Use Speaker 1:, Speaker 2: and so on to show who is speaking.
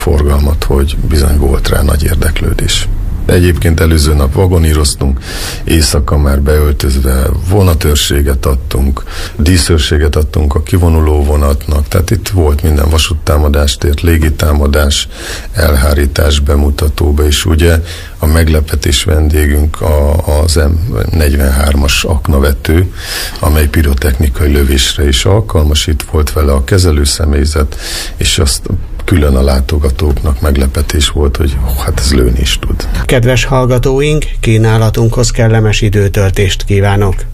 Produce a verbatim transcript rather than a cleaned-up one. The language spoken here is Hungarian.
Speaker 1: forgalmat, hogy bizony volt rá nagy érdeklődés. Egyébként előző nap vagoníroztunk, éjszaka már beöltözve vonatőrséget adtunk, díszőrséget adtunk a kivonuló vonatnak, tehát itt volt minden vasúttámadástért, légitámadás, elhárítás bemutatóba, és ugye a meglepetés vendégünk a, az em negyvenhármas aknavető, amely pirotechnikai lövésre is alkalmas, itt volt vele a kezelőszemélyzet, és azt külön a látogatóknak meglepetés volt, hogy oh, hát ez lőni is tud.
Speaker 2: Kedves hallgatóink, kínálatunkhoz kellemes időtöltést kívánok!